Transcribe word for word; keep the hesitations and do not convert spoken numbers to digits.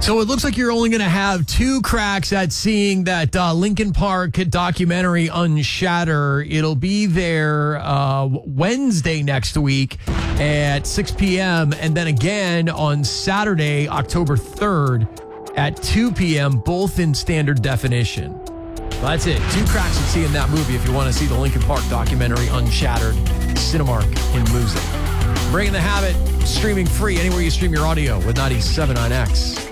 So it looks like you're only going to have two cracks at seeing that uh, Linkin Park documentary Unshatter. It'll be there uh, Wednesday next week at six p.m. and then again on Saturday, October third at two p.m., both in standard definition. Well, that's it. Two cracks at seeing that movie if you want to see the Linkin Park documentary Unshattered. Cinemark in Moose. Breaking the Habit, streaming free anywhere you stream your audio with ninety-seven point nine X.